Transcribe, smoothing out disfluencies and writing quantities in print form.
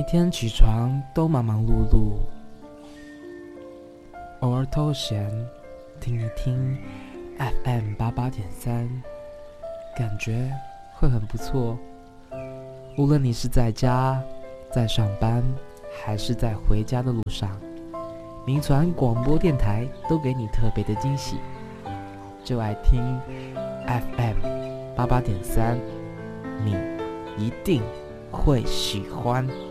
每天起床都忙忙碌碌，偶尔偷闲听一听 FM88.3，感觉会很不错。无论你是在家、在上班，还是在回家的路上，民传广播电台都给你特别的惊喜。就爱听 FM88.3，你一定会喜欢。